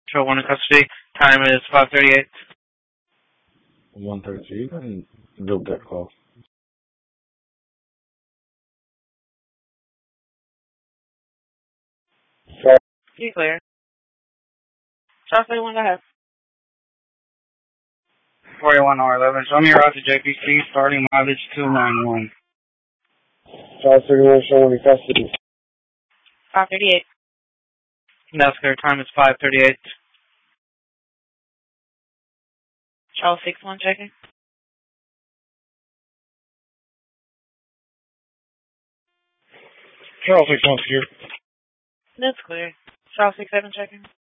Show 1 in custody. Time is 5:38. 1:38 and build that call. You clear. Traffic 1 ahead. 41 or 11. Show me your route to JPC starting mileage 291. Charles 31, show 1 in custody. 5:38. That's clear. Time is 5:38. Charles 61 checking. Charles 61 secure. That's clear. Charles 67 checking.